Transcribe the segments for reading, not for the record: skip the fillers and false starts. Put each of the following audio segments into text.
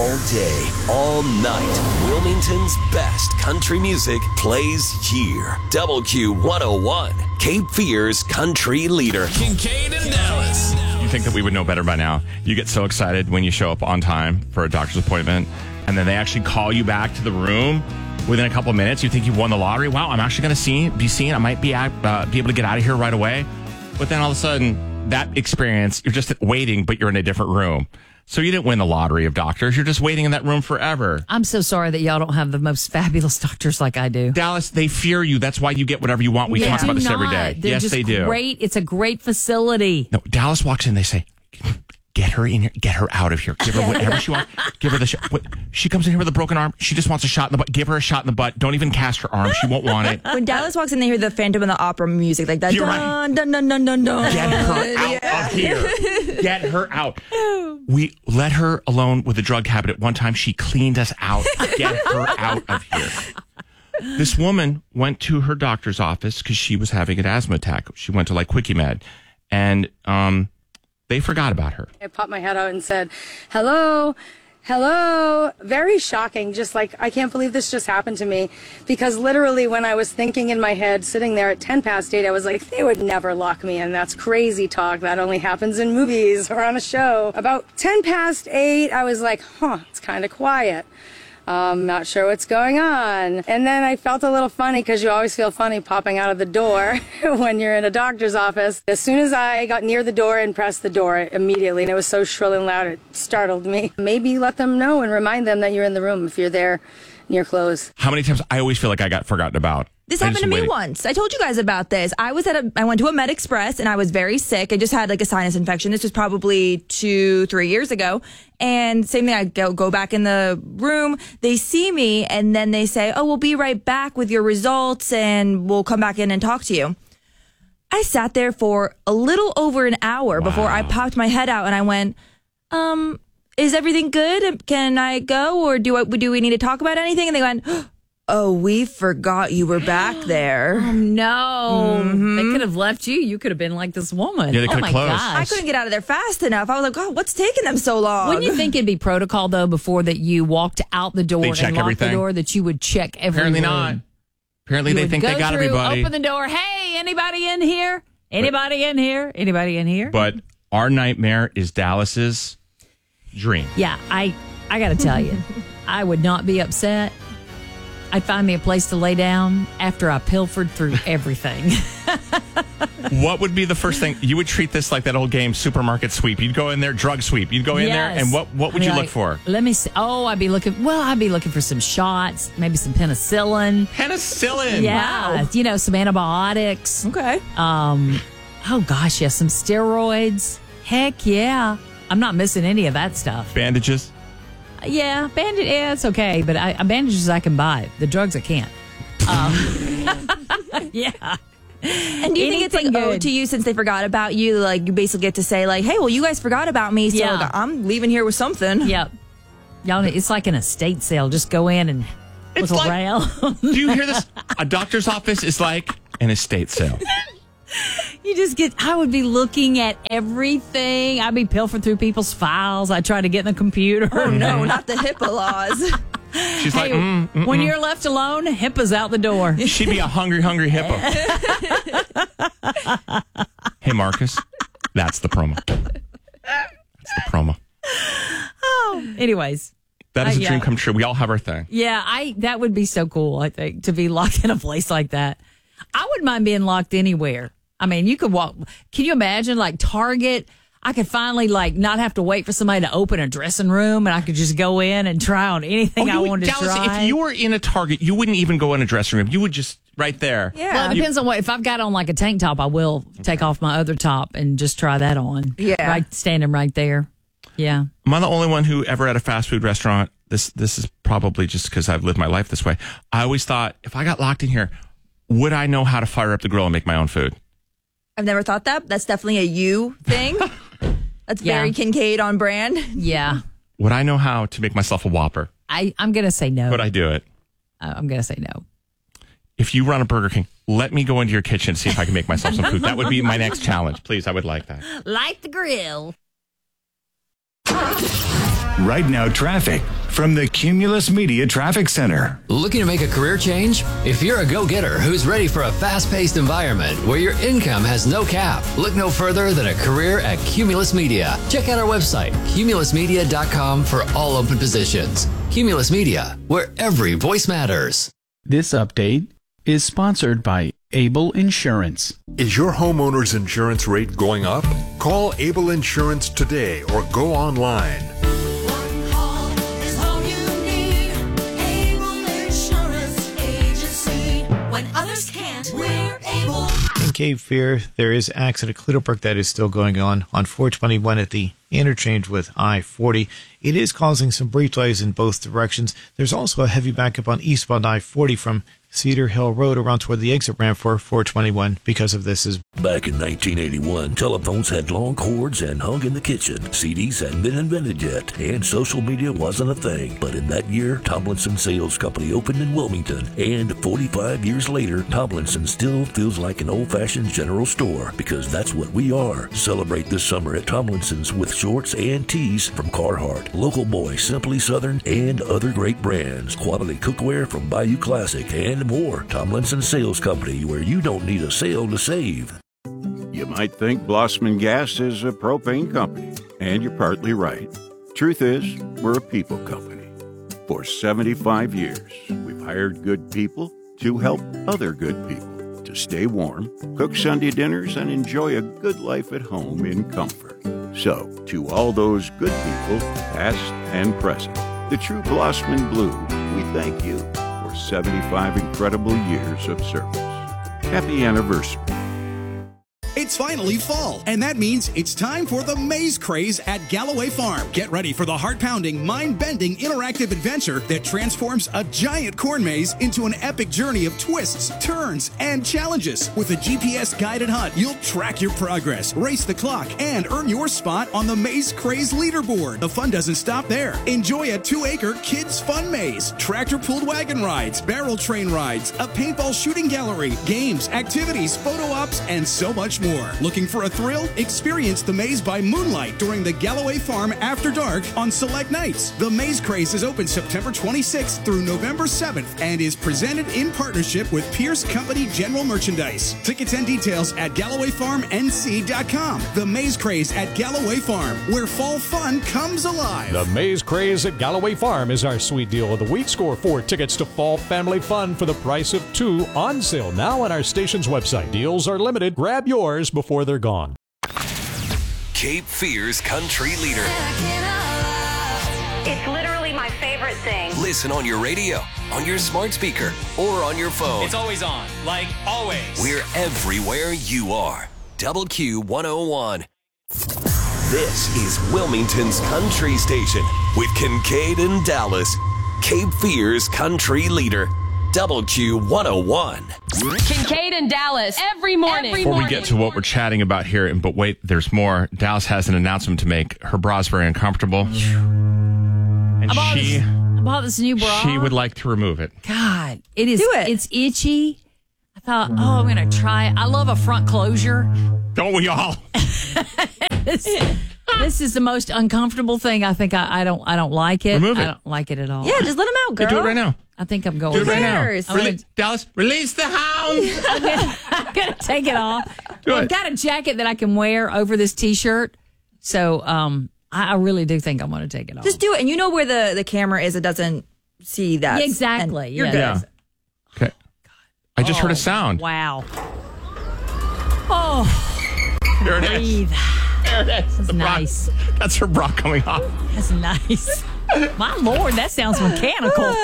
All day, all night, Wilmington's best country music plays here. WQ101, Cape Fear's country leader. Kincaid and Dallas. You think that we would know better by now. You get so excited when you show up on time for a doctor's appointment, and then they actually call you back to the room within a couple of minutes. You think you've won the lottery. Wow, I'm actually going to be seen. I might be able to get out of here right away. But then all of a sudden, that experience, you're just waiting, but you're in a different room. So you didn't win the lottery of doctors. You're just waiting in that room forever. I'm so sorry that y'all don't have the most fabulous doctors like I do. Dallas, they fear you. That's why you get whatever you want. We talk about this every day. They're yes, just they do. Great. It's a great facility. No, Dallas walks in. They say, get her in here. Get her out of here. Give her whatever she wants. Give her the shot. She comes in here with a broken arm. She just wants a shot in the butt. Give her a shot in the butt. Don't even cast her arm. She won't want it. When Dallas walks in, they hear the Phantom of the Opera music like that. You're Dun, dun, dun, dun, dun, dun. Get her out of here. Get her out. We let her alone with a drug habit at one time. She cleaned us out. Get her out of here. This woman went to her doctor's office because she was having an asthma attack. She went to like Quickie Med, and they forgot about her. I popped my head out and said, hello. Very shocking. Just like, I can't believe this just happened to me. Because literally when I was thinking in my head, sitting there at 10 past 8, I was like, they would never lock me in. That's crazy talk. That only happens in movies or on a show. About 10 past 8, I was like, it's kind of quiet. Not sure what's going on. And then I felt a little funny, because you always feel funny popping out of the door when you're in a doctor's office. As soon as I got near the door and pressed the door immediately, and it was so shrill and loud, it startled me. Maybe let them know and remind them that you're in the room if you're there and you're closed. How many times I always feel like I got forgotten about? This happened to me once. I told you guys about this. I went to a Med Express and I was very sick. I just had like a sinus infection. This was probably 2-3 years ago. And same thing, I go back in the room. They see me and then they say, we'll be right back with your results and we'll come back in and talk to you. I sat there for a little over an hour before I popped my head out and I went, is everything good? Can I go? Or do we need to talk about anything? And they went, oh, we forgot you were back there. Oh, no. They could have left you. You could have been like this woman. Yeah, they could have closed. Gosh. I couldn't get out of there fast enough. I was like, God, what's taking them so long? Wouldn't you think it'd be protocol, though, before that you walked out the door and locked everything? the door, that you would check every Apparently room? not. Apparently they think they got everybody. Open the door. Hey, anybody in here? Anybody in here? Anybody in here? But our nightmare is Dallas's dream. Yeah, I got to tell you, I would not be upset. I'd find me a place to lay down after I pilfered through everything. What would be the first thing? You would treat this like that old game, supermarket sweep. You'd go in there, drug sweep. You'd go in there, and what would you look for? Let me see. Oh, I'd be looking for some shots, maybe some penicillin. Penicillin? Yeah. Wow. Some antibiotics. Okay. Oh, gosh, yes, some steroids. Heck, yeah. I'm not missing any of that stuff. Bandages? Yeah, it's okay, but bandages I can buy. The drugs I can't. Yeah. And do you think it's like owed to you since they forgot about you? Like you basically get to say like, hey, well, you guys forgot about me, so like, I'm leaving here with something. Yep. Y'all, it's like an estate sale. Just go in and look around. Do you hear this? A doctor's office is like an estate sale. You just I would be looking at everything. I'd be pilfering through people's files. I'd try to get in the computer. Oh, no, not the HIPAA laws. She's like, when you're left alone, HIPAA's out the door. She'd be a hungry hippo. Hey, Marcus, that's the promo. That's the promo. Oh, anyways. That is a dream come true. We all have our thing. Yeah, that would be so cool, I think, to be locked in a place like that. I wouldn't mind being locked anywhere. I mean, you could walk. Can you imagine, like, Target? I could finally, like, not have to wait for somebody to open a dressing room, and I could just go in and try on anything I wanted to try. If you were in a Target, you wouldn't even go in a dressing room. You would just right there. Yeah. Well, it depends on what. If I've got on, like, a tank top, I will take off my other top and just try that on. Yeah. Standing right there. Yeah. Am I the only one who ever at a fast food restaurant? This is probably just because I've lived my life this way. I always thought, if I got locked in here, would I know how to fire up the grill and make my own food? I've never thought that. That's definitely a you thing. That's very Kincaid on brand. Yeah. Would I know how to make myself a Whopper? I'm going to say no. Would I do it? I'm going to say no. If you run a Burger King, let me go into your kitchen and see if I can make myself some food. That would be my next challenge. Please, I would like that. Light the grill. Right Now Traffic from the Cumulus Media Traffic Center. Looking to make a career change? If you're a go-getter who's ready for a fast-paced environment where your income has no cap, look no further than a career at Cumulus Media. Check out our website, cumulusmedia.com, for all open positions. Cumulus Media, where every voice matters. This update is sponsored by Able Insurance. Is your homeowner's insurance rate going up? Call Able Insurance today or go online. One call is all you need. Able Insurance Agency. When others can't, we're able. In Cape Fear, there is accident at Clittlebrook that is still going on 421 at the interchange with I-40. It is causing some brief delays in both directions. There's also a heavy backup on eastbound I-40 from Cedar Hill Road around toward the exit ramp for 421 because of this. Back in 1981, telephones had long cords and hung in the kitchen. CDs hadn't been invented yet, and social media wasn't a thing. But in that year, Tomlinson Sales Company opened in Wilmington, and 45 years later, Tomlinson still feels like an old-fashioned general store, because that's what we are. Celebrate this summer at Tomlinson's with shorts and tees from Carhartt, Local Boy, Simply Southern, and other great brands. Quality cookware from Bayou Classic, and more. Tomlinson Sales Company, where you don't need a sale to save. You might think Blossman Gas is a propane company, and you're partly right. Truth is, we're a people company. For 75 years, we've hired good people to help other good people to stay warm, cook Sunday dinners, and enjoy a good life at home in comfort. So, to all those good people, past and present, the true Blossman Blue, we thank you for 75 incredible years of service. Happy anniversary. It's finally fall, and that means it's time for the Maze Craze at Galloway Farm. Get ready for the heart-pounding, mind-bending, interactive adventure that transforms a giant corn maze into an epic journey of twists, turns, and challenges. With a GPS-guided hunt, you'll track your progress, race the clock, and earn your spot on the Maze Craze leaderboard. The fun doesn't stop there. Enjoy a 2-acre kids' fun maze, tractor-pulled wagon rides, barrel train rides, a paintball shooting gallery, games, activities, photo ops, and so much more. Looking for a thrill? Experience the maze by moonlight during the Galloway Farm After Dark on select nights. The Maze Craze is open September 26th through November 7th and is presented in partnership with Pierce Company General Merchandise. Tickets and details at GallowayFarmNC.com. The Maze Craze at Galloway Farm, where fall fun comes alive. The Maze Craze at Galloway Farm is our sweet deal of the week. Score 4 tickets to fall family fun for the price of 2, on sale now on our station's website. Deals are limited. Grab yours before they're gone. Cape Fear's country leader. It's literally my favorite thing. Listen on your radio, on your smart speaker, or on your phone. It's always on, like always. We're everywhere you are. Double Q 101. This is Wilmington's country station with Kincaid and Dallas. Cape Fear's country leader. Double Q 101. Kincaid and Dallas every morning. Before we get to what we're chatting about here, but wait, there's more. Dallas has an announcement to make. Her bra's very uncomfortable. And I bought this new bra. She would like to remove it. God, it is. It's itchy. I thought, I'm going to try it. I love a front closure. Don't we all? This is the most uncomfortable thing. I think I don't like it. Remove it. I don't like it at all. Yeah, just let them out, girl. Do it right now. I think I'm going. Do it right now. Dallas, release the hound. I'm gonna take it off. Do I've it. got a jacket that I can wear over this T-shirt, so I really do think I'm going to take it off. Just do it, and you know where the camera is. It doesn't see that. Yeah, exactly. And you're good. Yeah. Okay. I just heard a sound. Wow. Oh, There it is. breathe. There it is. That's The bra. nice. That's her bra coming off. That's nice. My Lord, that sounds mechanical.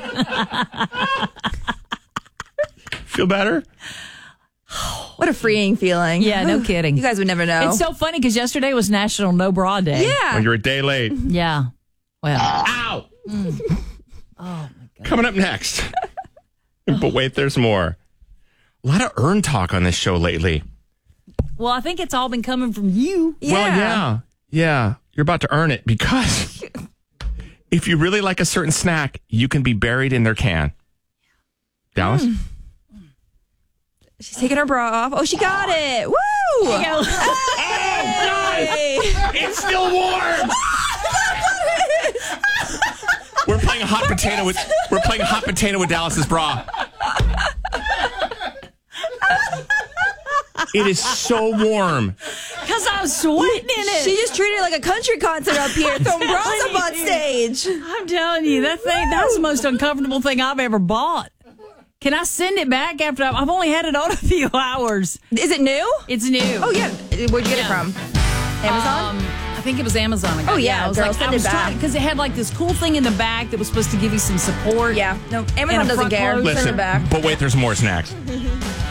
Feel better? What a freeing feeling. Yeah, no kidding. You guys would never know. It's so funny because yesterday was National No Bra Day. Yeah. Well, you're a day late. Yeah. Well. Ow! Oh, my God. Coming up next. But wait, there's more. A lot of earn talk on this show lately. Well, I think it's all been coming from you. Yeah. Well, yeah. You're about to earn it because if you really like a certain snack, you can be buried in their can. Dallas? She's taking her bra off. Oh, she got it. Woo! There you go. Oh, God! It's still warm! playing hot potato with Dallas's bra. It is so warm. Because I'm sweating in it. She just treated it like a country concert up here, throwing bras up on stage. I'm telling you, that's the most uncomfortable thing I've ever bought. Can I send it back after I've only had it on a few hours? Is it new? It's new. Oh, yeah. Where'd you get it from? Amazon? I think it was Amazon. Oh, yeah. I was Girl, like, send it back. Because it had like this cool thing in the back that was supposed to give you some support. Yeah. No, Amazon doesn't care. Listen, Send it back. but wait, there's more snacks.